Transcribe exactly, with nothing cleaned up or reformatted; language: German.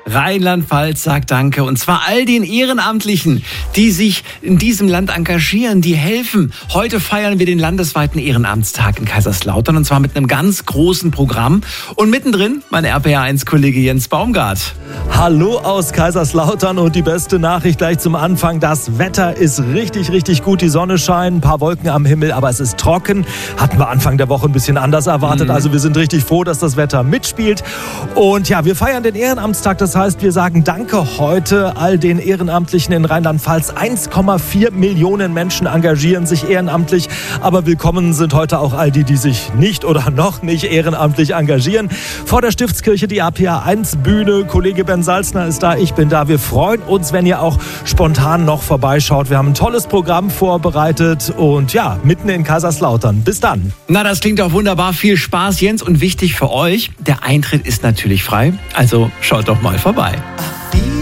Rheinland-Pfalz sagt Danke. Und zwar all den Ehrenamtlichen, die sich in diesem Land engagieren, die helfen. Heute feiern wir den landesweiten Ehrenamtstag in Kaiserslautern und zwar mit einem ganz großen Programm. Und mittendrin mein R P R eins Kollege Jens Baumgart. Hallo aus Kaiserslautern und die beste Nachricht gleich zum Anfang. Das Wetter ist richtig, richtig gut. Die Sonne scheint, ein paar Wolken am Himmel, aber es ist trocken. Hatten wir Anfang der Woche ein bisschen anders erwartet. Mhm. Also wir sind richtig froh, dass das Wetter mitspielt. Und ja, wir feiern den Ehrenamtstag. Das heißt, wir sagen Danke heute all den Ehrenamtlichen in Rheinland-Pfalz. eins Komma vier Millionen Menschen engagieren sich ehrenamtlich. Aber willkommen sind heute auch all die, die sich nicht oder noch nicht ehrenamtlich engagieren. Vor der Stiftskirche die R P R eins Bühne. Kollege Ben Salzner ist da, ich bin da. Wir freuen uns, wenn ihr auch spontan noch vorbeischaut. Wir haben ein tolles Programm vorbereitet und ja, mitten in Kaiserslautern. Bis dann. Na, das klingt doch wunderbar. Viel Spaß, Jens. Und wichtig für euch, der Eintritt ist natürlich frei. Also schaut doch mal vorbei.